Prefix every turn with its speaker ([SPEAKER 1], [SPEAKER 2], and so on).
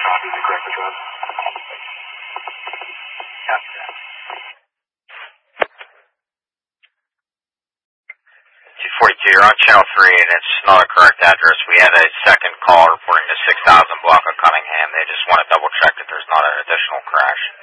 [SPEAKER 1] copy the correct address. Copy that.
[SPEAKER 2] 242, you're on channel 3 and it's not a correct address. We had a second call reporting the 6000 block of Cunningham. They just want to double check that there's not an additional crash.